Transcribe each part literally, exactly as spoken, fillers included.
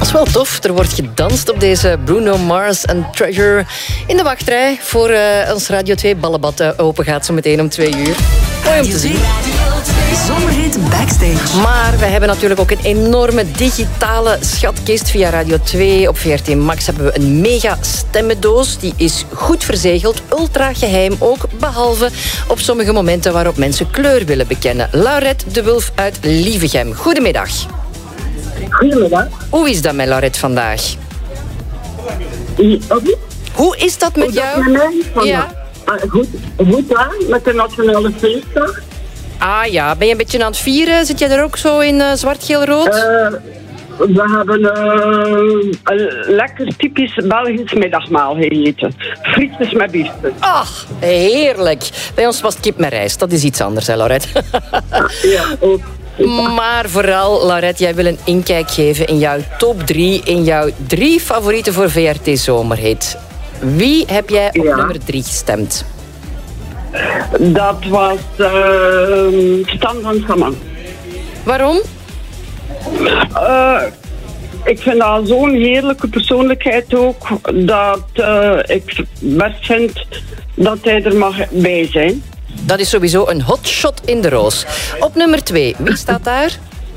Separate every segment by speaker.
Speaker 1: is wel tof. Er wordt gedanst op deze Bruno Mars en Treasure in de wachtrij voor uh, ons Radio twee ballenbad uh, open gaat zo meteen om twee uur. Mooi om te zien.
Speaker 2: Zomerhit Backstage.
Speaker 1: Maar we hebben natuurlijk ook een enorme digitale schatkist via Radio twee. Op V R T Max hebben we een mega stemmendoos. Die is goed verzegeld, ultra geheim ook, behalve op sommige momenten waarop mensen kleur willen bekennen. Laurette de Wulf uit Lievegem. Goedemiddag.
Speaker 3: Goedemiddag.
Speaker 1: Hoe is dat met Laurette vandaag?
Speaker 3: Ja,
Speaker 1: Hoe is dat met
Speaker 3: Hoe
Speaker 1: jou?
Speaker 3: Dat met mij vandaag?
Speaker 1: Ja.
Speaker 3: Uh, goed, goed ja, met de Nationale Feestdag.
Speaker 1: Ah ja, ben je een beetje aan het vieren? Zit jij er ook zo in uh, zwart-geel-rood?
Speaker 3: Uh, we hebben uh, een lekker typisch Belgisch middagmaal gegeten. Frietjes met biefstuk.
Speaker 1: Ach, heerlijk. Bij ons was het kip met rijst. Dat is iets anders, hè, Laurette?
Speaker 3: Ja, ook.
Speaker 1: Maar vooral, Laurette, jij wil een inkijk geven in jouw top drie, in jouw drie favorieten voor V R T Zomerhit. Wie heb jij op
Speaker 3: Ja.
Speaker 1: nummer drie gestemd?
Speaker 3: Dat was uh, Stan van Samman.
Speaker 1: Waarom?
Speaker 3: Uh, ik vind dat zo'n heerlijke persoonlijkheid ook, dat uh, ik best vind dat hij er mag bij zijn.
Speaker 1: Dat is sowieso een hotshot in de roos. Op nummer twee, wie staat daar?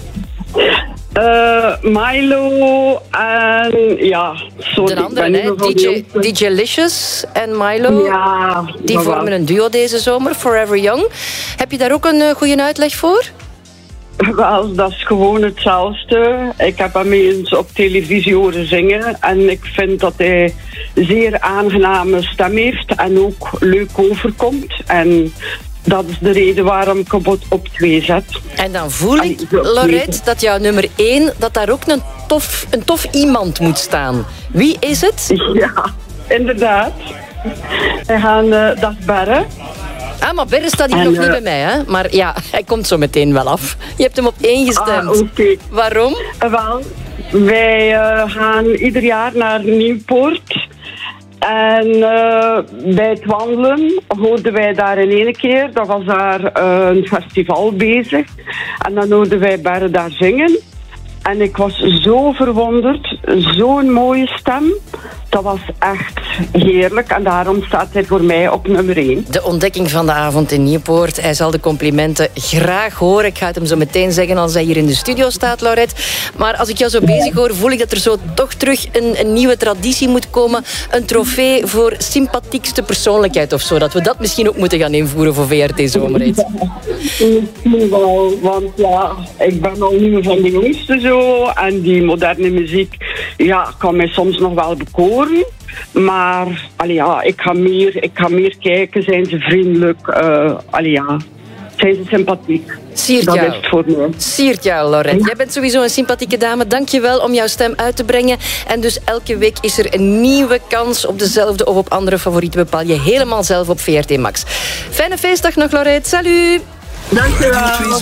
Speaker 3: Uh, Milo en ja, sorry.
Speaker 1: De andere,
Speaker 3: ik ben
Speaker 1: hè?
Speaker 3: niet meer
Speaker 1: D J,
Speaker 3: van die
Speaker 1: D J Licious en Milo.
Speaker 3: Ja,
Speaker 1: Die
Speaker 3: maar
Speaker 1: vormen
Speaker 3: wel.
Speaker 1: een duo deze zomer, Forever Young. Heb je daar ook een uh, goede uitleg voor?
Speaker 3: Wel, dat is gewoon hetzelfde. Ik heb hem eens op televisie horen zingen en ik vind dat hij een zeer aangename stem heeft en ook leuk overkomt. En dat is de reden waarom ik hem op twee zet.
Speaker 1: En dan voel ik,
Speaker 3: Ai, zo,
Speaker 1: Laurette,
Speaker 3: nee.
Speaker 1: dat jouw nummer één, dat daar ook een tof, een tof iemand moet staan. Wie is het?
Speaker 3: Ja, inderdaad. We gaan, uh, dat is Berre.
Speaker 1: Ah, maar Berre staat hier
Speaker 3: En,
Speaker 1: nog niet
Speaker 3: uh,
Speaker 1: bij mij, hè? Maar ja, hij komt zo meteen wel af. Je hebt hem op één gestemd.
Speaker 3: Ah, oké.
Speaker 1: Waarom?
Speaker 3: Uh, wel, wij uh, gaan ieder jaar naar Nieuwpoort. En uh, bij het wandelen hoorden wij daar in één keer, dat was daar uh, een festival bezig. En dan hoorden wij Berre daar zingen. En ik was zo verwonderd, zo'n mooie stem. Dat was echt heerlijk en daarom staat hij voor mij op nummer één.
Speaker 1: De ontdekking van de avond in Nieuwpoort. Hij zal de complimenten graag horen. Ik ga het hem zo meteen zeggen als hij hier in de studio staat, Laurette. Maar als ik jou zo bezig hoor, voel ik dat er zo toch terug een, een nieuwe traditie moet komen. Een trofee voor sympathiekste persoonlijkheid of zo. Dat we dat misschien ook moeten gaan invoeren voor V R T Zomerhit.
Speaker 3: Misschien wel, want ja, ik ben al niet meer van de jongste zo. En die moderne muziek, ja, kan mij soms nog wel bekoren. Maar, allee, ja, ik ga meer, ik ga meer kijken. Zijn ze vriendelijk? Uh, allee, ja. Zijn ze sympathiek?
Speaker 1: Siert
Speaker 3: Dat
Speaker 1: jou.
Speaker 3: is het voor mij.
Speaker 1: Siert jou, Laurette. Jij bent sowieso een sympathieke dame. Dank je wel om jouw stem uit te brengen. En dus elke week is er een nieuwe kans op dezelfde of op andere favorieten. Bepaal je helemaal zelf op V R T Max. Fijne feestdag nog, Laurette. Salut!
Speaker 3: Dank je wel.